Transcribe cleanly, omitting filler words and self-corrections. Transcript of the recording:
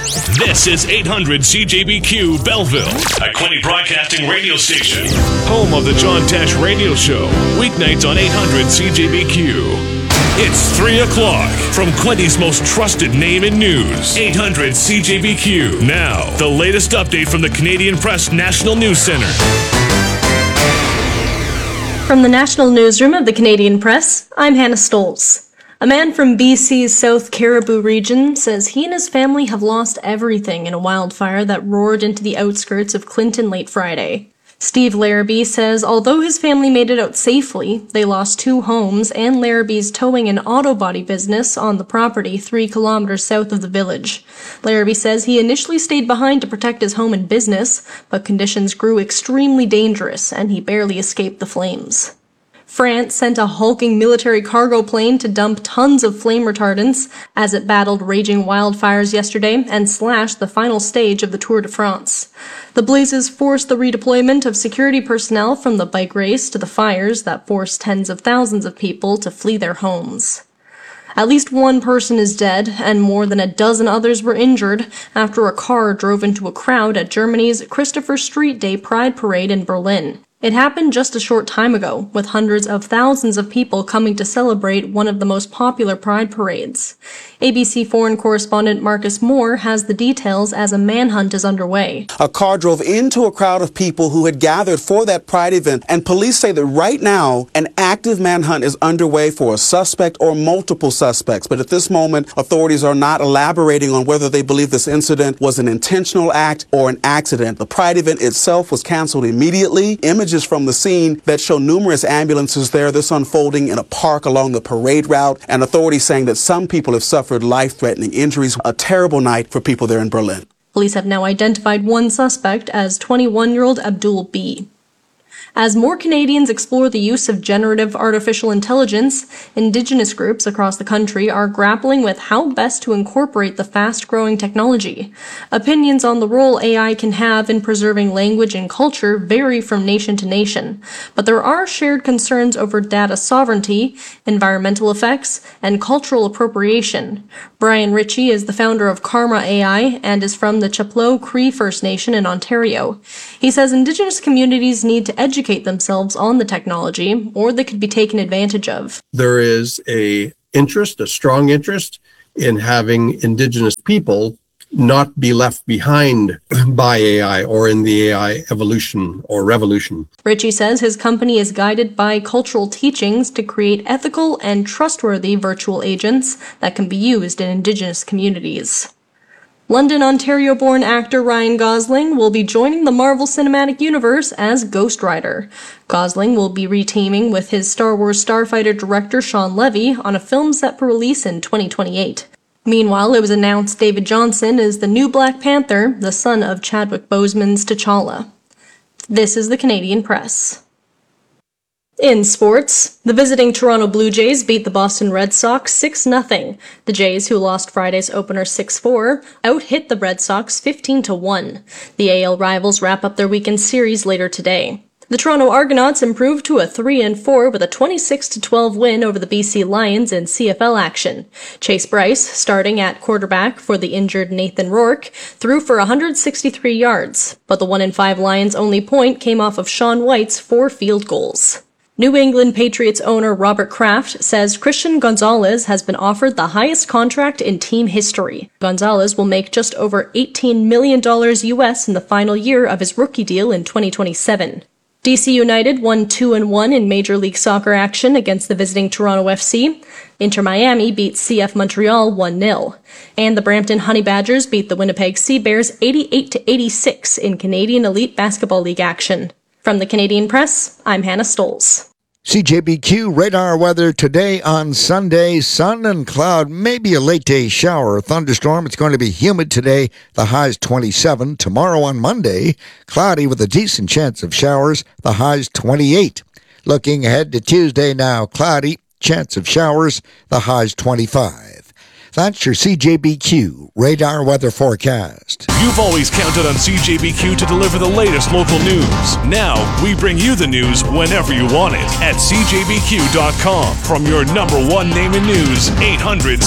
This is 800 CJBQ Belleville, a Quinte Broadcasting radio station. Home of the John Tesh Radio Show. Weeknights on 800 CJBQ. It's 3 o'clock from Quinte's most trusted name in news. 800 CJBQ. Now, the latest update from the Canadian Press National News Centre. From the National Newsroom of the Canadian Press, I'm Hannah Stolz. A man from BC's South Caribou region says he and his family have lost everything in a wildfire that roared into the outskirts of Clinton late Friday. Steve Larrabee says although his family made it out safely, they lost 2 homes and Larrabee's towing and auto body business on the property 3 kilometers south of the village. Larrabee says he initially stayed behind to protect his home and business, but conditions grew extremely dangerous and he barely escaped the flames. France sent a hulking military cargo plane to dump tons of flame retardants as it battled raging wildfires yesterday and slashed the final stage of the Tour de France. The blazes forced the redeployment of security personnel from the bike race to the fires that forced tens of thousands of people to flee their homes. At least 1 person is dead, and more than a dozen others were injured after a car drove into a crowd at Germany's Christopher Street Day Pride Parade in Berlin. It happened just a short time ago, with hundreds of thousands of people coming to celebrate one of the most popular pride parades. ABC foreign correspondent Marcus Moore has the details as a manhunt is underway. A car drove into a crowd of people who had gathered for that pride event, and police say that right now an active manhunt is underway for a suspect or multiple suspects. But at this moment, authorities are not elaborating on whether they believe this incident was an intentional act or an accident. The pride event itself was canceled immediately. Images from the scene that show numerous ambulances there, this unfolding in a park along the parade route, and authorities saying that some people have suffered life-threatening injuries. A terrible night for people there in Berlin. Police have now identified 1 suspect as 21-year-old Abdul B. As more Canadians explore the use of generative artificial intelligence, Indigenous groups across the country are grappling with how best to incorporate the fast-growing technology. Opinions on the role AI can have in preserving language and culture vary from nation to nation, but there are shared concerns over data sovereignty, environmental effects, and cultural appropriation. Brian Ritchie is the founder of Karma AI and is from the Chapleau Cree First Nation in Ontario. He says Indigenous communities need to educate themselves on the technology, or they could be taken advantage of. There is a strong interest in having Indigenous people not be left behind by AI or in the AI evolution or revolution. Ritchie says his company is guided by cultural teachings to create ethical and trustworthy virtual agents that can be used in Indigenous communities. London, Ontario-born actor Ryan Gosling will be joining the Marvel Cinematic Universe as Ghost Rider. Gosling will be reteaming with his Star Wars starfighter director Sean Levy on a film set for release in 2028. Meanwhile, it was announced David Johnson is the new Black Panther, the son of Chadwick Boseman's T'Challa. This is the Canadian Press. In sports, the visiting Toronto Blue Jays beat the Boston Red Sox 6-0. The Jays, who lost Friday's opener 6-4, out-hit the Red Sox 15-1. The AL rivals wrap up their weekend series later today. The Toronto Argonauts improved to a 3-4 with a 26-12 win over the BC Lions in CFL action. Chase Bryce, starting at quarterback for the injured Nathan Rourke, threw for 163 yards, but the 1-5 Lions' only point came off of Sean White's 4 field goals. New England Patriots owner Robert Kraft says Christian Gonzalez has been offered the highest contract in team history. Gonzalez will make just over $18 million US in the final year of his rookie deal in 2027. DC United won 2-1 in Major League Soccer action against the visiting Toronto FC. Inter Miami beat CF Montreal 1-0. And the Brampton Honey Badgers beat the Winnipeg Sea Bears 88-86 in Canadian Elite Basketball League action. From the Canadian Press, I'm Hannah Stolz. CJBQ radar weather today on Sunday. Sun and cloud, maybe a late day shower or thunderstorm. It's going to be humid today. The high's 27. Tomorrow on Monday, cloudy with a decent chance of showers. The high's 28. Looking ahead to Tuesday now, cloudy, chance of showers. The high's 25. That's your CJBQ radar weather forecast. You've always counted on CJBQ to deliver the latest local news. Now, we bring you the news whenever you want it at CJBQ.com. From your #1 name in news, 800